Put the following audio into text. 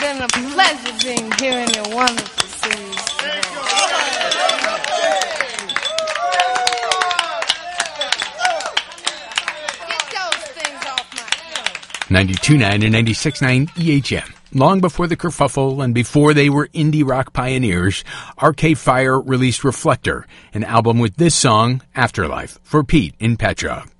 been a pleasure being here in your wonderful city. Get those things off my head. 92.9 and 96.9 EHM. Long before the kerfuffle and before they were indie rock pioneers, Arcade Fire released Reflector, an album with this song, Afterlife, for Pete in Petra.